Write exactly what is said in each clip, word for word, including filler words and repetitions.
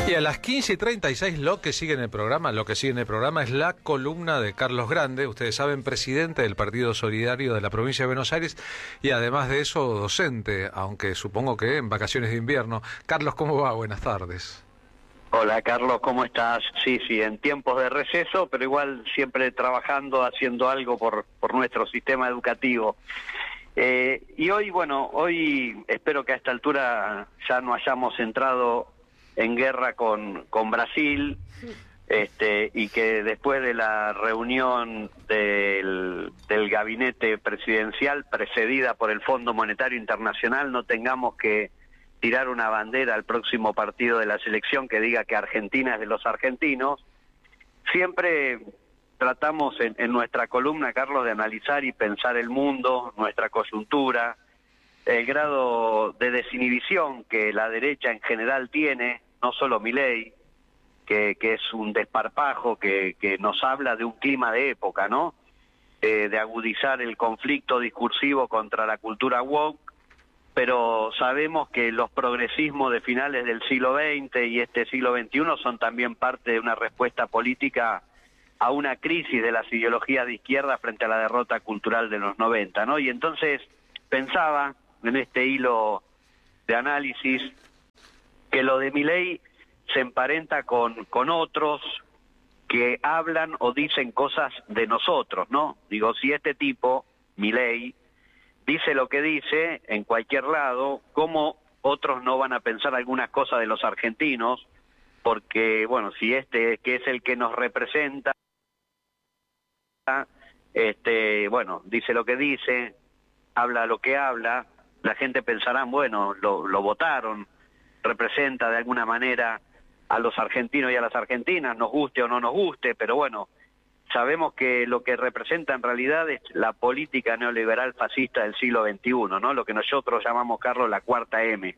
Y a las quince y treinta y seis lo que sigue en el programa, lo que sigue en el programa es la columna de Carlos Grande, ustedes saben, presidente del Partido Solidario de la provincia de Buenos Aires y además de eso docente, aunque supongo que en vacaciones de invierno. Carlos, ¿cómo va? Buenas tardes. Hola Carlos, ¿cómo estás? Sí, sí, en tiempos de receso, pero igual siempre trabajando, haciendo algo por, por nuestro sistema educativo. Eh, y hoy, bueno, hoy espero que a esta altura ya no hayamos entrado en guerra con, con Brasil, este, y que después de la reunión del, del gabinete presidencial precedida por el Fondo Monetario Internacional no tengamos que tirar una bandera al próximo partido de la selección que diga que Argentina es de los argentinos. Siempre tratamos en, en nuestra columna, Carlos, de analizar y pensar el mundo, nuestra coyuntura, el grado de desinhibición que la derecha en general tiene, no solo Milei, que, que es un desparpajo que, que nos habla de un clima de época, ¿no? Eh, de agudizar el conflicto discursivo contra la cultura woke, pero sabemos que los progresismos de finales del siglo veinte y este siglo veintiuno son también parte de una respuesta política a una crisis de las ideologías de izquierda frente a la derrota cultural de los noventa, ¿no? Y entonces pensaba en este hilo de análisis que lo de Milei se emparenta con, con otros que hablan o dicen cosas de nosotros, ¿no? Digo, si este tipo, Milei, dice lo que dice en cualquier lado, ¿cómo otros no van a pensar algunas cosas de los argentinos? Porque, bueno, si este que es el que nos representa, este, bueno, dice lo que dice, habla lo que habla, la gente pensará, bueno, lo, lo votaron, representa de alguna manera a los argentinos y a las argentinas, nos guste o no nos guste, pero bueno, sabemos que lo que representa en realidad es la política neoliberal fascista del siglo veintiuno, ¿no? Lo que nosotros llamamos, Carlos, la cuarta M.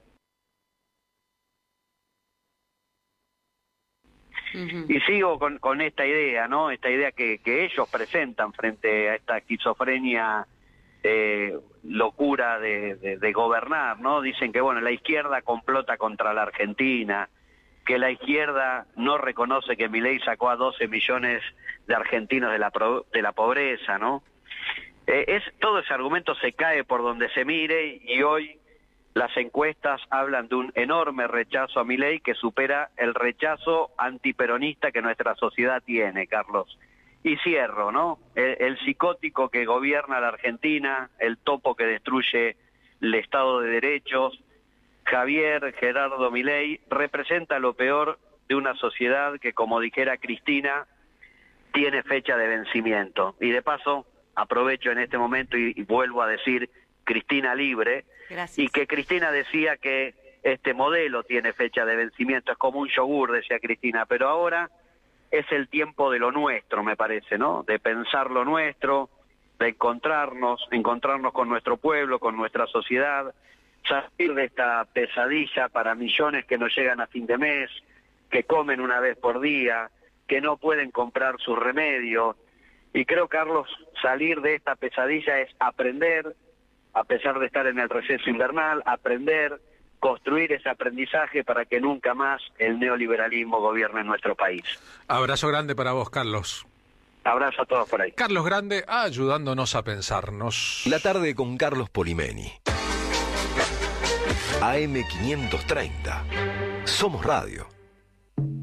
Uh-huh. Y sigo con, con esta idea, ¿no? Esta idea que, que ellos presentan frente a esta esquizofrenia, eh, locura de, de, de gobernar, ¿no? Dicen que, bueno, la izquierda complota contra la Argentina, que la izquierda no reconoce que Milei sacó a doce millones de argentinos de la, pro, de la pobreza, ¿no? Eh, es, todo ese argumento se cae por donde se mire y hoy las encuestas hablan de un enorme rechazo a Milei que supera el rechazo antiperonista que nuestra sociedad tiene, Carlos. Y cierro, ¿no? El, el psicótico que gobierna la Argentina, el topo que destruye el Estado de Derechos, Javier Gerardo Milei, representa lo peor de una sociedad que, como dijera Cristina, tiene fecha de vencimiento. Y de paso, aprovecho en este momento y, y vuelvo a decir Cristina libre. Gracias. Y que Cristina decía que este modelo tiene fecha de vencimiento, es como un yogur, decía Cristina, pero ahora es el tiempo de lo nuestro, me parece, ¿no? De pensar lo nuestro, de encontrarnos, encontrarnos con nuestro pueblo, con nuestra sociedad, salir de esta pesadilla para millones que no llegan a fin de mes, que comen una vez por día, que no pueden comprar sus remedios. Y creo, Carlos, salir de esta pesadilla es aprender, a pesar de estar en el receso invernal, aprender, construir ese aprendizaje para que nunca más el neoliberalismo gobierne en nuestro país. Abrazo grande para vos, Carlos. Abrazo a todos por ahí. Carlos Grande, ayudándonos a pensarnos. La tarde con Carlos Polimeni. A M quinientos treinta. Somos Radio.